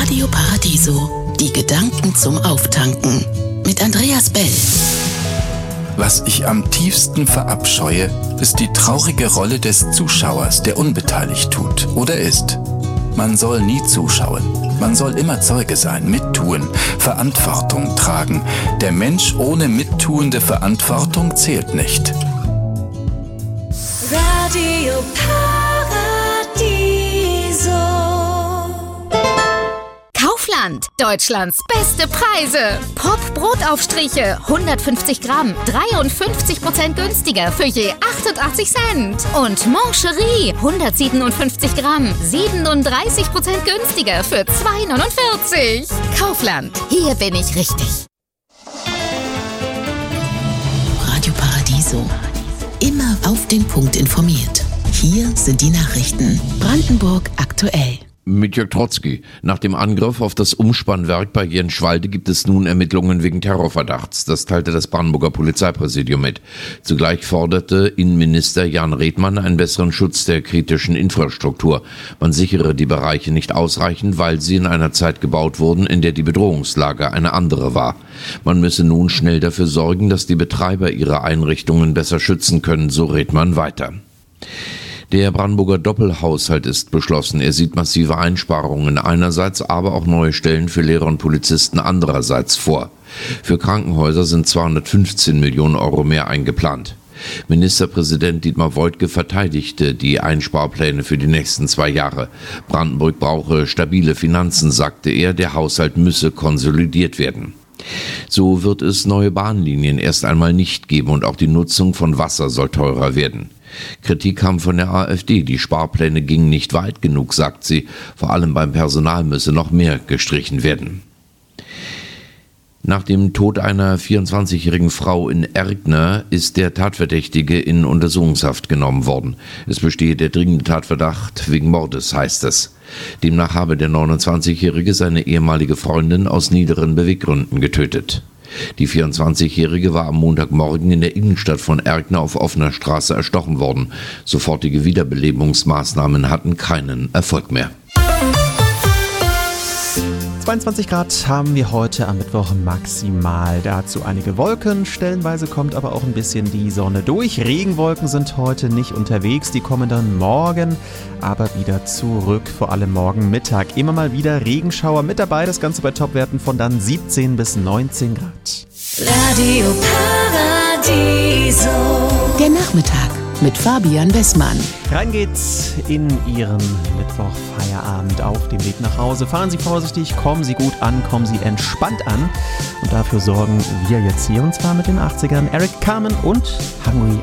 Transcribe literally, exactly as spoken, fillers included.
Radio Paradiso, die Gedanken zum Auftanken. Mit Andreas Bell. Was ich am tiefsten verabscheue, ist die traurige Rolle des Zuschauers, der unbeteiligt tut oder ist. Man soll nie zuschauen. Man soll immer Zeuge sein, mittun, Verantwortung tragen. Der Mensch ohne mittuende Verantwortung zählt nicht. Radio Paradiso. Kaufland, Deutschlands beste Preise. Pop-Brotaufstriche, hundertfünfzig Gramm, dreiundfünfzig Prozent günstiger für je achtundachtzig Cent. Und Mancherie, hundertsiebenundfünfzig Gramm, siebenunddreißig Prozent günstiger für zwei neunundvierzig. Kaufland, hier bin ich richtig. Radio Paradiso. Immer auf den Punkt informiert. Hier sind die Nachrichten. Brandenburg aktuell. Mit Jörg Trotzki. Nach dem Angriff auf das Umspannwerk bei Jenschwalde gibt es nun Ermittlungen wegen Terrorverdachts. Das teilte das Brandenburger Polizeipräsidium mit. Zugleich forderte Innenminister Jan Redmann einen besseren Schutz der kritischen Infrastruktur. Man sichere die Bereiche nicht ausreichend, weil sie in einer Zeit gebaut wurden, in der die Bedrohungslage eine andere war. Man müsse nun schnell dafür sorgen, dass die Betreiber ihre Einrichtungen besser schützen können, so Redmann weiter. Der Brandenburger Doppelhaushalt ist beschlossen. Er sieht massive Einsparungen einerseits, aber auch neue Stellen für Lehrer und Polizisten andererseits vor. Für Krankenhäuser sind zweihundertfünfzehn Millionen Euro mehr eingeplant. Ministerpräsident Dietmar Woidke verteidigte die Einsparpläne für die nächsten zwei Jahre. Brandenburg brauche stabile Finanzen, sagte er. Der Haushalt müsse konsolidiert werden. So wird es neue Bahnlinien erst einmal nicht geben und auch die Nutzung von Wasser soll teurer werden. Kritik kam von der AfD, die Sparpläne gingen nicht weit genug, sagt sie. Vor allem beim Personal müsse noch mehr gestrichen werden. Nach dem Tod einer vierundzwanzigjährigen Frau in Ergner ist der Tatverdächtige in Untersuchungshaft genommen worden. Es bestehe der dringende Tatverdacht wegen Mordes, heißt es. Demnach habe der neunundzwanzigjährige seine ehemalige Freundin aus niederen Beweggründen getötet. Die vierundzwanzigjährige war am Montagmorgen in der Innenstadt von Ergner auf offener Straße erstochen worden. Sofortige Wiederbelebungsmaßnahmen hatten keinen Erfolg mehr. zweiundzwanzig Grad haben wir heute am Mittwoch maximal. Dazu einige Wolken, stellenweise kommt aber auch ein bisschen die Sonne durch. Regenwolken sind heute nicht unterwegs, die kommen dann morgen aber wieder zurück, vor allem morgen Mittag. Immer mal wieder Regenschauer mit dabei, das Ganze bei Topwerten von dann siebzehn bis neunzehn Grad. Radio Paradiso. Der Nachmittag mit Fabian Bessmann. Rein geht's in Ihren Mittwochfeierabend auf dem Weg nach Hause. Fahren Sie vorsichtig, kommen Sie gut an, kommen Sie entspannt an. Und dafür sorgen wir jetzt hier, und zwar mit den achtzigern. Eric Carmen und Hungry